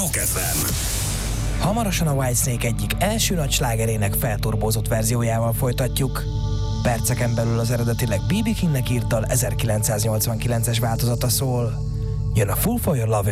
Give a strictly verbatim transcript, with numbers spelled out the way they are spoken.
Rock ef em. Hamarosan a Whitesnake egyik első nagy slágerének felturbózott verziójával folytatjuk. Perceken belül az eredetileg bé bé Kingnek írtal ezerkilencszáznyolcvankilences változata szól. Jön a Fool for Your Love